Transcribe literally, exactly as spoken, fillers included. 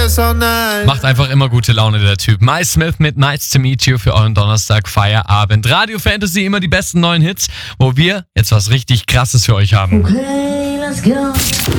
Macht einfach immer gute Laune, der Typ. Mike Smith mit Nice to Meet You für euren Donnerstag Feierabend. Radio Fantasy, immer die besten neuen Hits, wo wir jetzt was richtig Krasses für euch haben. Okay, let's go.